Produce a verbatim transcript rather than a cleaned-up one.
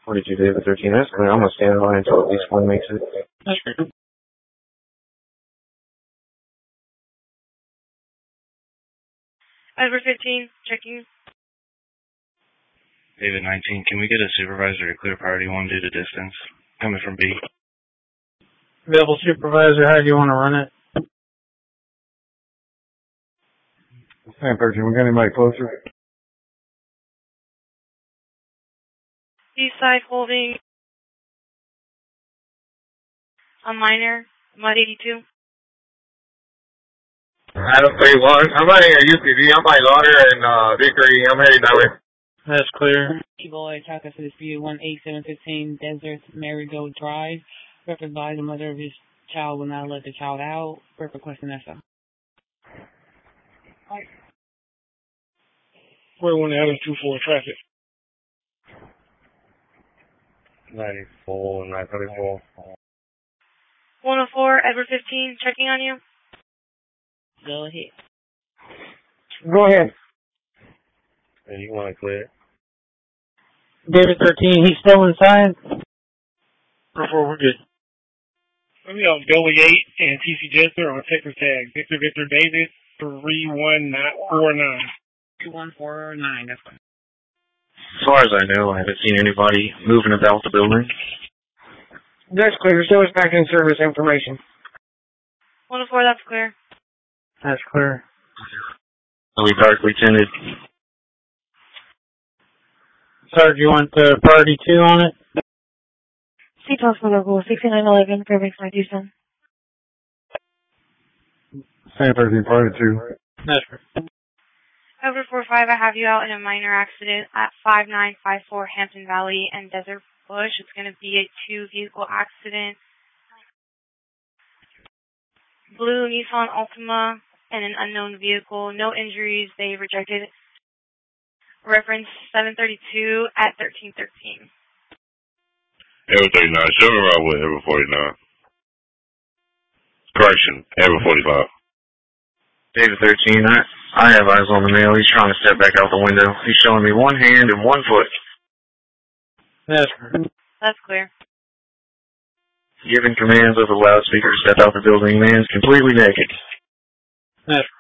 forty-two David thirteen, that's clear. I'm going to stand by until at least one makes it. That's great. Edward fifteen, checking. David nineteen, can we get a supervisor to clear priority one due to distance? Coming from B. Available supervisor, how do you want to run it? Sam thirteen, we got anybody closer? East side holding a minor, Mud eighty-two. Adam thirty-one, I'm running a U C D, I'm by Lauder and uh, Victory, I'm heading that way. That's clear. Boy, Chaka for dispute one eight seven fifteen Desert Marigold Drive. Rep advised the mother of his child will not let the child out. Rep requesting S O. forty-one Adams two four traffic. ninety-four, nine thirty-four. one oh four, Edward fifteen, checking on you. Go ahead. Go ahead. And you want to clear? David thirteen, he's still inside? Before we're good. Let me go Billy eight and T C Jester on Texas tag. Victor Victor David three one four nine. two one four nine, that's fine. As far as I know, I haven't seen anybody moving about the building. That's clear, show us back in service information. one oh four, that's clear. That's clear. Are we darkly tinted? Sir, do you want uh, priority two on it? C twelve for local, sixty-nine eleven, Fairbanks, North Houston. Sam thirteen, priority two. That's correct. Over four five, I have you out in a minor accident at five nine five four Hampton Valley and Desert Bush. It's going to be a two-vehicle accident. Blue Nissan Altima and an unknown vehicle. No injuries. They rejected reference seven thirty-two at thirteen thirteen. Ever thirty-nine, show me right with Ever forty-nine. Correction, Ever forty-five. David thirteen, I, I have eyes on the male. He's trying to step back out the window. He's showing me one hand and one foot. That's correct. That's clear. Giving commands over the loudspeaker to step out the building. Man's completely naked. That's